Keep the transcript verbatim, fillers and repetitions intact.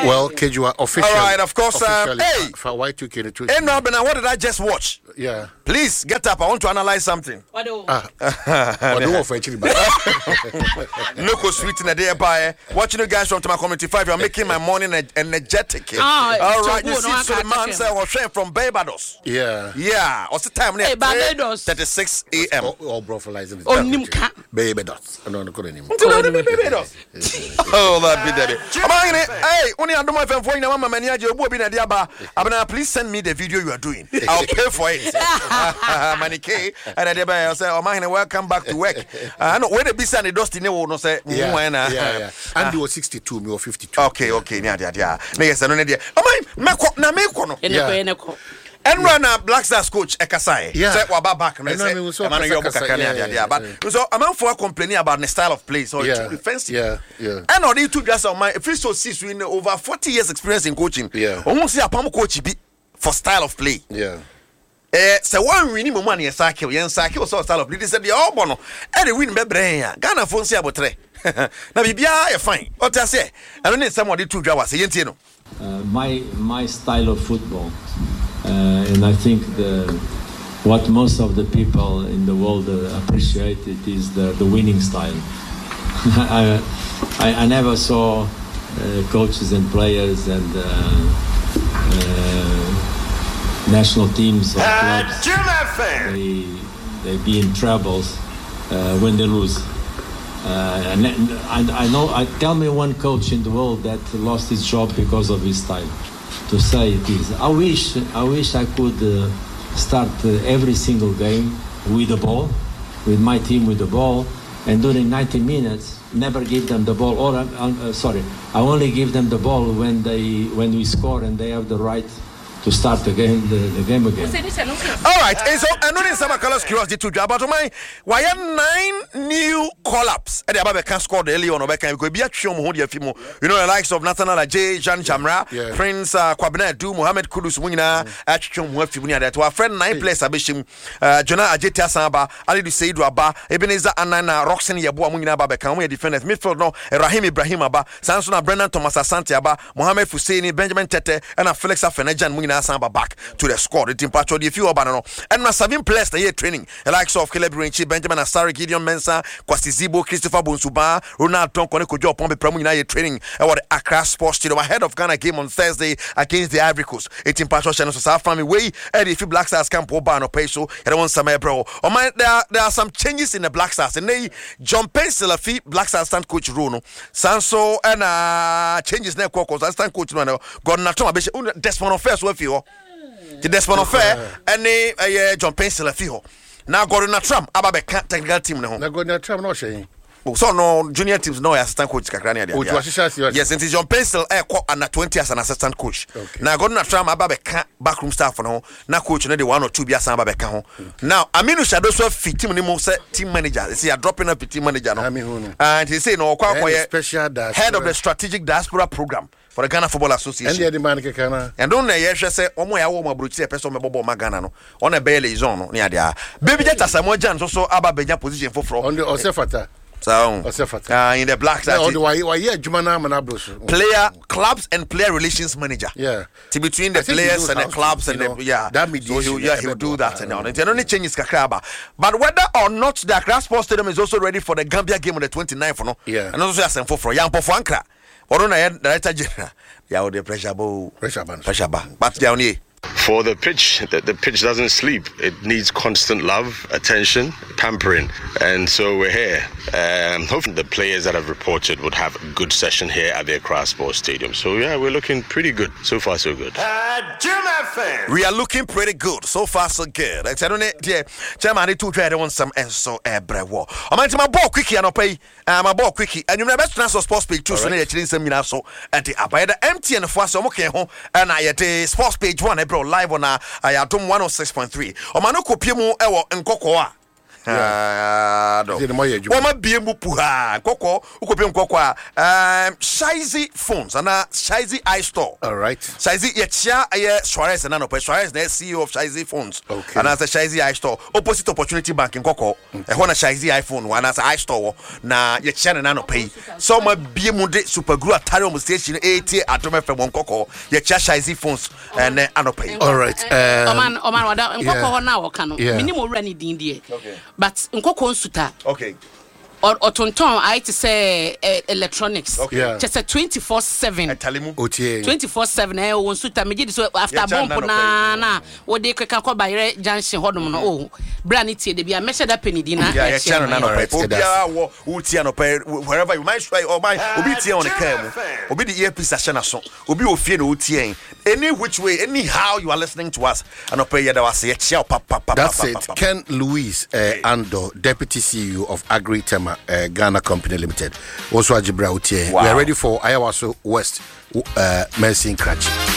Well, Kejua official. All right, of course. Um, hey, for Y two K. Hey, no, but now what did I just watch? Yeah. Please get up. I want to analyze something. What do? Ah. What do for actually? Local sweet in the day by watching you guys from my community five. You're making my morning energetic. Oh, all right, you see, so the man said was from Barbados. Yeah. Yeah. What's the time? Hey, Barbados. thirty-six a.m. All brofalizing. Oh, Nimka. Barbados. I don't know anymore. Barbados. Oh, that be there. Hey, only I don't know if I'm for you. Mama, many of you will be in the aba. Please send me the video you are doing. I'll pay for it. Manike, and I say, oh man, welcome back to work. I know where the business and the dusty no say. Yeah, yeah, yeah. Andy was sixty-two, me was fifty-two. Okay, okay, yeah, yeah, yeah. Yes, I don't know. Oh my, na me kono. Yeah. And run a Black Stars coach Ekasai. Yeah. Say waba back and I say, mean, so I'm on your book. But so I'm for complaining about the style of play. So it's too defensive. Yeah, yeah. And on you two just on my if you so see we over forty years experience in coaching. Yeah. Almost see a palm coach be for style of play. Yeah. Eh, so one winning money a cycle, yen cycle so style of play. They said the all bono. And the win be brain. Ghana phone see about three. Now bibia you fine. What I say? I don't need somebody two drivers. Yen no. My my style of football. Uh, and I think the, what most of the people in the world uh, appreciate it is the, the winning style. I, I, I never saw uh, coaches and players and uh, uh, national teams or clubs they, they be in troubles uh, when they lose. Uh, and I, I know. I tell me one coach in the world that lost his job because of his style. To say it is, I wish, I wish I could uh, start uh, every single game with the ball, with my team with the ball, and during ninety minutes, never give them the ball. Or, uh, uh, sorry, I only give them the ball when they, when we score and they have the right to start the game, the, the game again. All right, and so I know there's some colors curiosity to job, but my why are nine new call-ups? And the Ababe can score the early on or back and could be a chum who you know the likes of Nathaniel J, Jean Jamra, yeah. Prince uh, Kwabena Du, Mohammed Kudus Wina, Achum Wefibunia, that to our friend nine players Abishim, uh, Jonah Ajeta Samba, Ali Seidu Abba, Ebenezer Anana, Roxen Yabu Munina Babekan, we defenders midfield no, Rahim Ibrahim Abba, Samson Brennan Thomas Asante Abba, Mohamed Fuseni, Benjamin Tete, and a Felix Afenejan Munina Samba back to the squad. The team patro the few Obano. And my seven players the year training. The likes of Caleb Rinchi, Benjamin Asari, Gideon Mensah, Kwasi Zibo, Christopher Bonsuba, Ronald Tonko, Kojo Pombe Pramu year training about the Accra Sports Stadium ahead of Ghana game on Thursday against the Ivory Coast. A team patro channel so South Family way. And if you Black Stars camp Obano peso, and want some bro. Oh my, there there are some changes in the Black Stars. And they John Penselafi, Black Stars stand coach Rono, Sanso and uh changes now Cocos, stand coach Rono, Gordon Atoma, Desmond first with you. The Desmond Affair and a John Penselafi. Now Gordon Trump, Ababe technical team. Now Gordon Trump, no shame. So no junior teams no assistant coach Kakrania. Yes, and John Pencil air under twenty as an assistant coach. Now Gordon Trump Ababe backroom staff no. Now coach no the one or two be as Ababe can. Now Aminu Shadow fit team name team manager. See, are dropping up team manager no. And he say no special head of the strategic diaspora program for the Ghana Football Association. And the man can and don't they say omo ya wo ma bruchi e person me bobo magana no. On a bail is on no near there. Baby that Samuel Jan so so Ababe position for from on the Osefata. So, uh, in the Black Stars, no, why, why, yeah, player, clubs and player relations manager. Yeah, to between the players and the clubs and know, the yeah, that mediation, so he, yeah, he will do that. And the only change is Kakraba. But whether or not the Accra Sports Stadium is also ready for the Gambia game on the twenty-ninth, no, yeah, and also as for for young Pofankra, or on the director general, yeah, the pressure bow, pressure ban, pressure ban, but down here. For the pitch, the, the pitch doesn't sleep. It needs constant love, attention, pampering. And so we're here. Um, hopefully the players that have reported would have a good session here at the Accra Sports Stadium. So yeah, we're looking pretty good. So far, so good. Uh, we are looking pretty good. So far, so good. I don't know, dear. Chairman, I two try to want some and so every war. I'm into my ball quickie and I'll pay my ball quickie. And you never transfer sports page two, so actually some minaso and the up by the empty and for some okay home. And I at the sports page one, bro, live on a I atom one oh six point three. O mano kopie mu ewo nkokwa. ah do woma bie mu puha nkoko ukope nkoko a um Shaizi phones ana Shaizi iStore. All right. Shaizi yechia aye Suarez na no pe Suarez na C E O of Shaizi phones. Okay. Ana say Shaizi iStore opposite Opportunity Bank nkoko e ho na Shaizi iPhone ana say iStore na yechia na no pe so ma bie mu de super glue atare o station eighty Adom F M nkoko yechia Shaizi phones and anope. All right. Um, Oman Oman wada nkoko ho na wo ka no minimum owura ni din die. But nkoko nsuta. Okay. Or otonton I to say uh, electronics. Okay. Yeah. Just a twenty-four seven. twenty-four seven eh won suta me gidi so after bomb na na wo de kweka kwa bayre junction hodom no oh brand tie de bia measure that penny dina. Yeah, yeah, channel na no pe. Obia wo utie no pe wherever you might try or my obi tie on the car mu. Obi the earpiece a na so. Obi ofie no utie any which way anyhow you are listening to us and ope ya da was ye chia papa papa. That's it. Ken Louis uh, Ando, Deputy C E O of Agritema uh, Ghana Company Limited. Also Ajibra Utie. We are ready for Ayawaso West uh, Mercy Cratch.